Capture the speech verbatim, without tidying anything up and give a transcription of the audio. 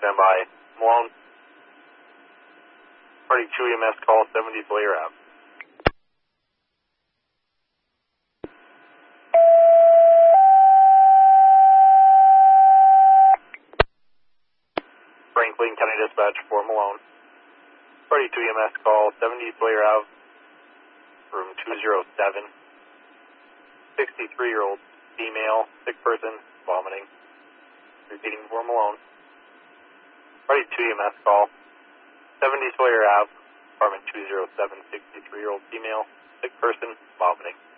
Stand by. Malone. Party two E M S call seventy Blair Ave. Franklin County Dispatch for Malone. Party two E M S call seventy Blair Ave, room two oh seven. sixty-three-year-old female, sick person, vomiting. Repeating for Malone. Party two E M S call seventy Sawyer Ave, apartment two oh seven, sixty-three-year-old female, sick person, vomiting.